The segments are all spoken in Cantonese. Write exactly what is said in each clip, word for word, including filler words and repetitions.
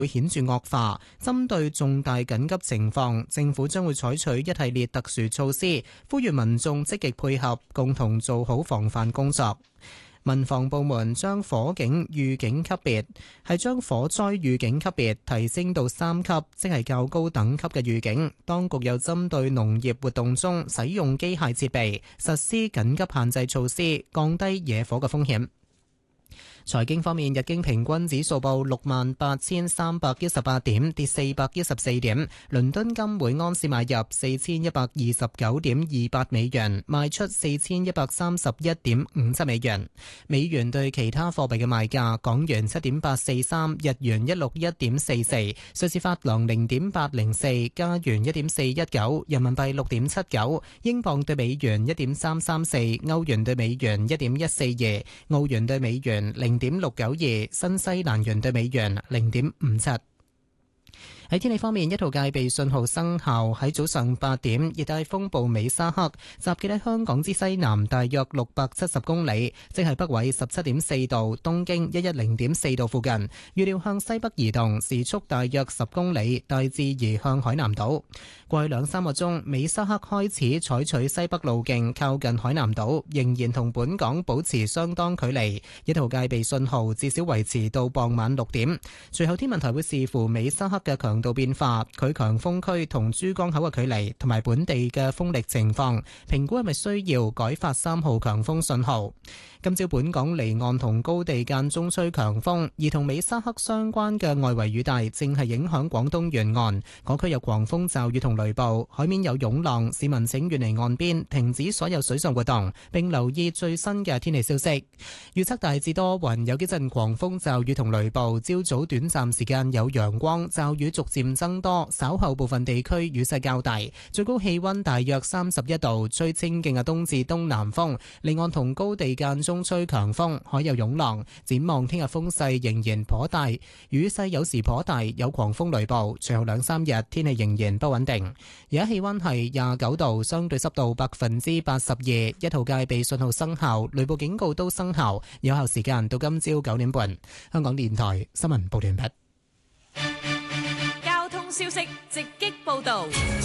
會顯著惡化。針對重大緊急情況，政府將會採取一系列特殊措施，呼籲民眾積極配合，共同做好防範工作。民防部門將火警預警級別係將火災預警級別提升到三級，即係較高等級嘅預警。當局又針對農業活動中使用機械設備實施緊急限制措施，降低野火嘅風險。財經方面，日經平均指數報六萬八千三百一十八點，跌四百一十四點。倫敦金每安士買入四千一百二十九點二八美元，賣出四千一百三十一點五七美元。美元對其他貨幣嘅賣價：港元七點八四三，日元一六一點四四，瑞士法郎零點八零四，加元一點四一九，人民幣六點七九，英鎊對美元一點三三四，歐元對美元一點一四二，澳元對美元零點六九二，新西蘭元對美元零點五七。喺天氣方面，一號戒備信號生效。喺早上八點，熱帶風暴美沙克集結喺香港之西南大約六百七十公里，即係北緯十七點四度、東經一一零點四度附近。預料向西北移動，時速大約十公里，大致移向海南島。過去兩三個鐘，美沙克開始採取西北路徑靠近海南島，仍然同本港保持相當距離。一號戒備信號至少維持到傍晚六點。隨後天文台會視乎美沙克嘅強度變化，佢強風區同珠江口嘅距離同埋本地嘅風力情況，評估係咪需要改發三號強風信號。今朝本港離岸同高地間中吹強風，而同美沙克相關嘅外圍雨帶正係影響廣東沿岸，嗰區有狂風驟雨同雷暴，海面有湧浪，市民請遠離岸邊，停止所有水上活動，並留意最新嘅天氣消息。預測大致多雲，有幾陣狂風驟雨同雷暴，朝早短暫時間有陽光，驟雨逐漸增多，稍後部分地區雨勢較大，最高氣溫大約三十一度，吹清勁嘅東至東南風，離岸同高地間中中吹強風，海有湧浪。展望聽日風勢仍然頗大，雨勢有時頗大，有狂風雷暴。隨後兩三日天氣仍然不穩定。而家氣溫係廿九度，相對濕度百分之八十二，一號戒備信號生效，雷暴警告都生效，有效時間到今朝九點半。香港電台新聞報道完畢。 交通消息直擊報道。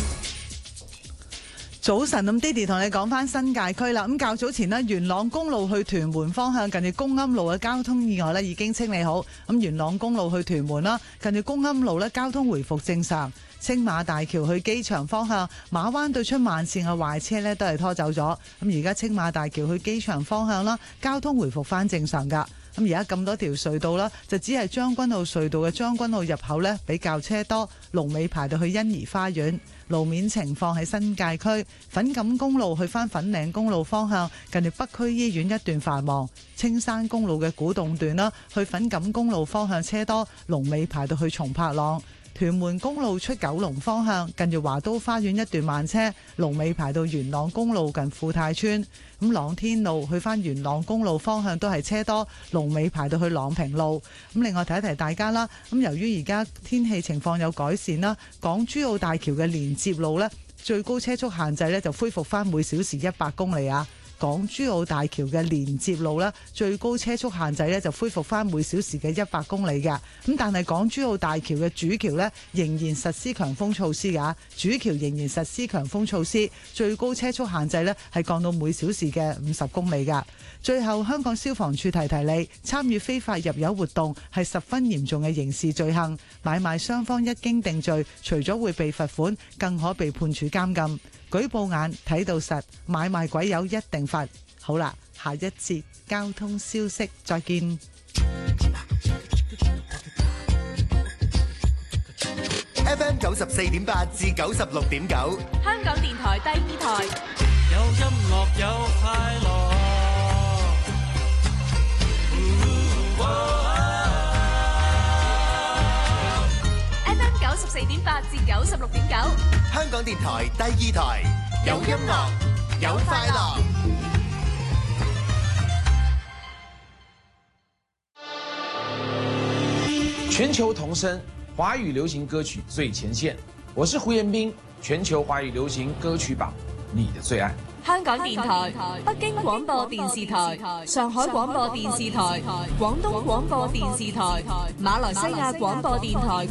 早晨，咁爹哋同你講翻新界區啦。咁較早前呢，元朗公路去屯門方向近住公庵路嘅交通意外呢已經清理好。咁元朗公路去屯門啦，近住公庵路呢交通回復正常。青馬大橋去機場方向馬灣對出慢線嘅壞車呢都係拖走咗。咁而家青馬大橋去機場方向啦，交通回復翻正常噶。咁而家咁多條隧道啦，就只係將軍澳隧道嘅將軍澳入口呢比較車多，龍尾排到去欣怡花園。路面情況喺新界區粉錦公路去返粉嶺公路方向，近住北區醫院一段繁忙；青山公路嘅古洞段啦，去粉錦公路方向車多，龍尾排到去松柏塱。屯門公路出九龍方向，近住華都花園一段慢車，龍尾排到元朗公路近富泰村。咁朗天路去返元朗公路方向都係車多，龍尾排到去朗平路。咁另外提一提大家啦，咁由於而家天氣情況有改善啦，港珠澳大橋嘅連接路呢，最高車速限制呢就恢復返每小時一百公里啊。港珠澳大橋嘅連接路咧，最高車速限制咧就恢復翻每小時嘅一百公里嘅。咁但係港珠澳大橋嘅主橋咧仍然實施強風措施㗎，主橋仍然實施強風措施，最高車速限制咧係降到每小時嘅五十公里㗎。最後，香港消防處提提你，參與非法入油活動係十分嚴重嘅刑事罪行，買賣雙方一經定罪，除咗會被罰款，更可被判處監禁。舉報眼睇到實，買賣鬼友一定罰。好啦，下一節交通消息再見。 F M 九十四點八至九十六點九， 香港電台第二台。 有音樂有快樂。 F M 九十四點八至九十六點九， 香港電台第二台，有音樂有快樂。 全球同聲，華語流行歌曲最前線。我是胡彥斌，全球華語流行歌曲榜，你的最愛。 香港電台、北京廣播電視台、上海廣播電視台、廣東廣播電視台、馬來西亞廣播電台。